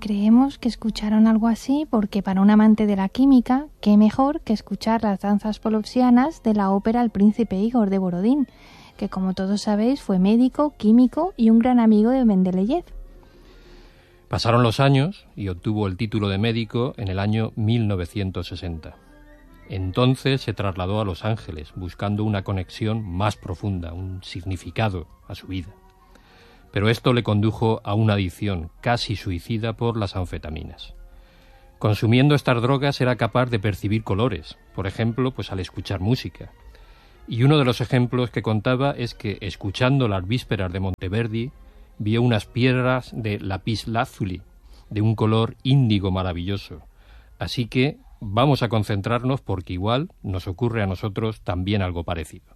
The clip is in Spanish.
creemos que escucharon algo así porque para un amante de la química, qué mejor que escuchar las danzas polopsianas de la ópera El príncipe Igor de Borodín, que como todos sabéis fue médico, químico y un gran amigo de Mendeleev. Pasaron los años y obtuvo el título de médico en el año 1960. Entonces se trasladó a Los Ángeles buscando una conexión más profunda, un significado a su vida. Pero esto le condujo a una adicción casi suicida por las anfetaminas. Consumiendo estas drogas era capaz de percibir colores, por ejemplo, pues al escuchar música. Y uno de los ejemplos que contaba es que, escuchando las vísperas de Monteverdi, vio unas piedras de lapislázuli, de un color índigo maravilloso. Así que vamos a concentrarnos porque igual nos ocurre a nosotros también algo parecido.